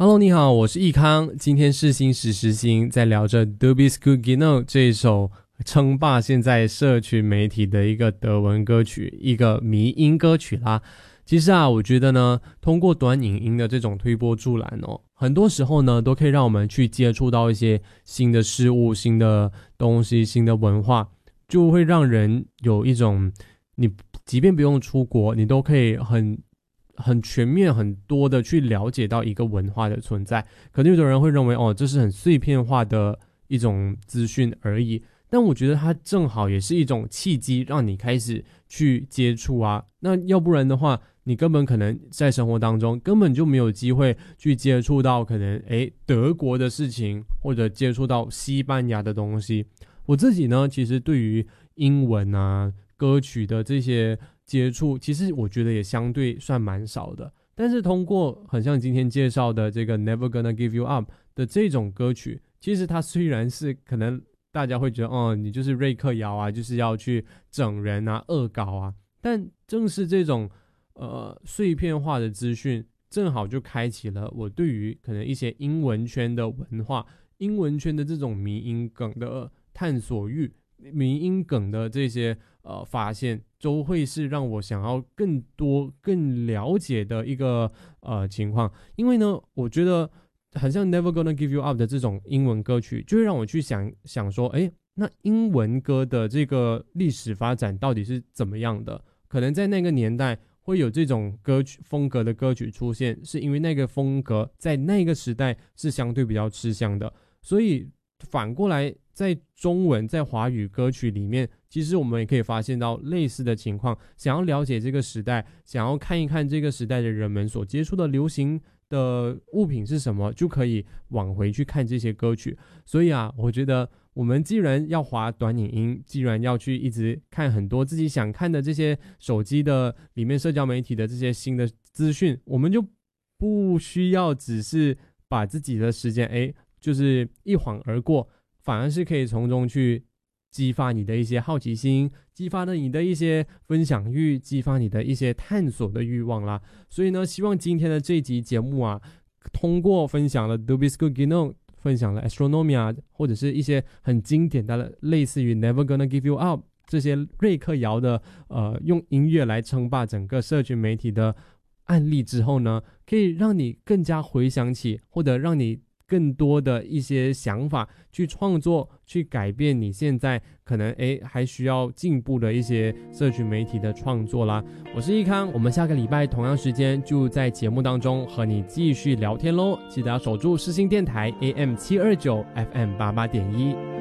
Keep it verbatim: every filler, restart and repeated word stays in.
Hello， 你好，我是易康。今天世新时时新在聊着 Du bist gut genug 这一首称霸现在社群媒体的一个德文歌曲，一个迷音歌曲啦。其实啊，我觉得呢，通过短影音的这种推波助澜哦，很多时候呢，都可以让我们去接触到一些新的事物、新的东西、新的文化，就会让人有一种，你即便不用出国，你都可以很很全面、很多的去了解到一个文化的存在。可能有的人会认为，哦，这是很碎片化的一种资讯而已。但我觉得它正好也是一种契机，让你开始去接触啊。那要不然的话，你根本可能在生活当中根本就没有机会去接触到可能诶德国的事情，或者接触到西班牙的东西。我自己呢，其实对于英文啊歌曲的这些接触，其实我觉得也相对算蛮少的。但是通过很像今天介绍的这个 Never Gonna Give You Up 的这种歌曲，其实它虽然是可能大家会觉得哦，你就是瑞克摇啊，就是要去整人啊、恶搞啊，但正是这种呃碎片化的资讯，正好就开启了我对于可能一些英文圈的文化、英文圈的这种迷音梗的探索欲、迷音梗的这些呃发现，都会是让我想要更多、更了解的一个呃情况。因为呢，我觉得很像 Never Gonna Give You Up 的这种英文歌曲，就会让我去想想说，哎，那英文歌的这个历史发展到底是怎么样的？可能在那个年代会有这种歌曲风格的歌曲出现，是因为那个风格在那个时代是相对比较吃香的。所以反过来，在中文在华语歌曲里面，其实我们也可以发现到类似的情况。想要了解这个时代，想要看一看这个时代的人们所接触的流行的物品是什么，就可以往回去看这些歌曲。所以啊，我觉得我们既然要滑短影音，既然要去一直看很多自己想看的这些手机的里面社交媒体的这些新的资讯，我们就不需要只是把自己的时间哎，就是一晃而过，反而是可以从中去激发你的一些好奇心，激发了你的一些分享欲，激发你的一些探索的欲望啦。所以呢，希望今天的这一集节目啊，通过分享了 Du bist gut genug， 分享了 Astronomia， 或者是一些很经典的类似于 Never Gonna Give You Up 这些瑞克摇的呃用音乐来称霸整个社群媒体的案例之后呢，可以让你更加回想起，或者让你更多的一些想法去创作，去改变你现在可能诶还需要进步的一些社群媒体的创作啦。我是易康，我们下个礼拜同样时间就在节目当中和你继续聊天咯。记得要守住世新电台 A M 七二九 F M 八八点一。